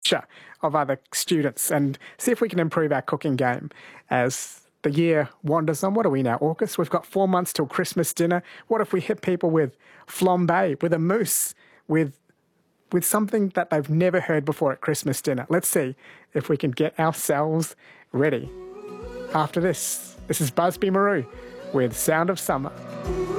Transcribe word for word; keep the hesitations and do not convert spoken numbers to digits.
picture of other students and see if we can improve our cooking game as the year wanders on. What are we now, August? We've got four months till Christmas dinner. What if we hit people with flambe, with a mousse, with with something that they've never heard before at Christmas dinner? Let's see if we can get ourselves ready. After this, this is Busby Marou with Sound of Summer.